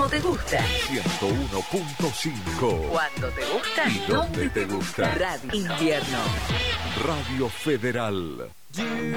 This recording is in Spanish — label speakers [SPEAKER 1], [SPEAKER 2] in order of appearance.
[SPEAKER 1] como te gusta.
[SPEAKER 2] 101.5.
[SPEAKER 1] Cuando te gusta
[SPEAKER 2] y donde te gusta.
[SPEAKER 1] Radio Invierno.
[SPEAKER 2] Radio Federal.